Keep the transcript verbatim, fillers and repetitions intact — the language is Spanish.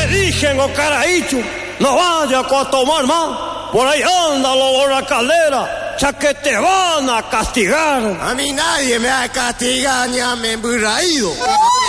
dije, oh caraícho, no vaya a tomar más. Por ahí anda lo la caldera, ya que te van a castigar. A mí nadie me ha castigado ni me ha emburraído.